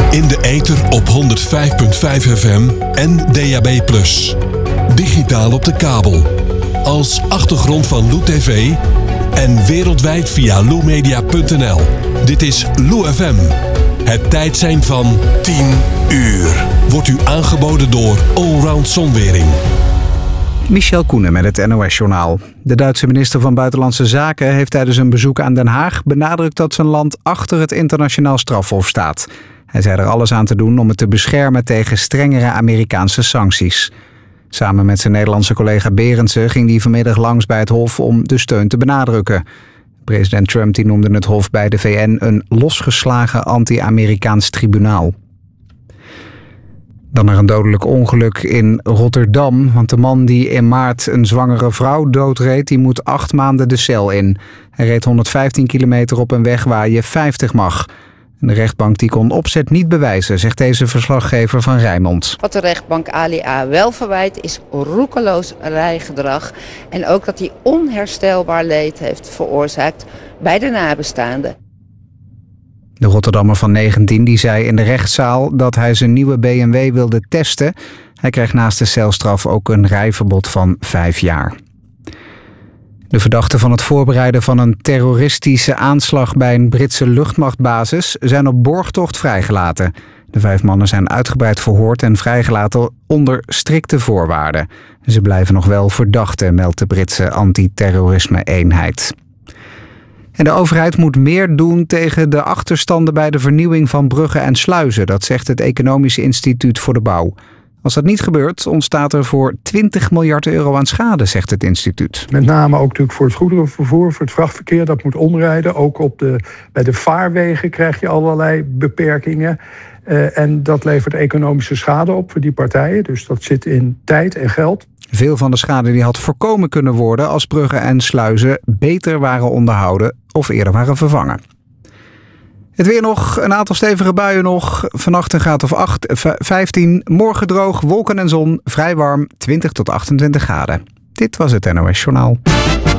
In de ether op 105.5 FM en DAB+. Digitaal op de kabel. Als achtergrond van Lou TV en wereldwijd via loumedia.nl. Dit is Lou FM. Het tijdsein van 10 uur. Wordt u aangeboden door Allround Zonwering. Michel Koenen met het NOS-journaal. De Duitse minister van Buitenlandse Zaken heeft tijdens een bezoek aan Den Haag benadrukt dat zijn land achter het internationaal strafhof staat. Hij zei er alles aan te doen om het te beschermen tegen strengere Amerikaanse sancties. Samen met zijn Nederlandse collega Berendsen ging hij vanmiddag langs bij het hof om de steun te benadrukken. President Trump die noemde het hof bij de VN een losgeslagen anti-Amerikaans tribunaal. Dan er een dodelijk ongeluk in Rotterdam. Want de man die in maart een zwangere vrouw doodreed, die moet 8 maanden de cel in. Hij reed 115 kilometer op een weg waar je 50 mag. De rechtbank die kon opzet niet bewijzen, zegt deze verslaggever van Rijnmond. Wat de rechtbank Ali A. wel verwijt is roekeloos rijgedrag. En ook dat hij onherstelbaar leed heeft veroorzaakt bij de nabestaanden. De Rotterdammer van 19 die zei in de rechtszaal dat hij zijn nieuwe BMW wilde testen. Hij kreeg naast de celstraf ook een rijverbod van 5 jaar. De verdachten van het voorbereiden van een terroristische aanslag bij een Britse luchtmachtbasis zijn op borgtocht vrijgelaten. De 5 mannen zijn uitgebreid verhoord en vrijgelaten onder strikte voorwaarden. Ze blijven nog wel verdachten, meldt de Britse antiterrorisme-eenheid. En de overheid moet meer doen tegen de achterstanden bij de vernieuwing van bruggen en sluizen. Dat zegt het Economisch Instituut voor de Bouw. Als dat niet gebeurt, ontstaat er voor 20 miljard euro aan schade, zegt het instituut. Met name ook natuurlijk voor het goederenvervoer, voor het vrachtverkeer. Dat moet omrijden. Ook bij de vaarwegen krijg je allerlei beperkingen. En dat levert economische schade op voor die partijen. Dus dat zit in tijd en geld. Veel van de schade die had voorkomen kunnen worden als bruggen en sluizen beter waren onderhouden of eerder waren vervangen. Het weer nog, een aantal stevige buien nog. Vannacht een graad of 15. Morgen droog, wolken en zon, vrij warm, 20 tot 28 graden. Dit was het NOS Journaal.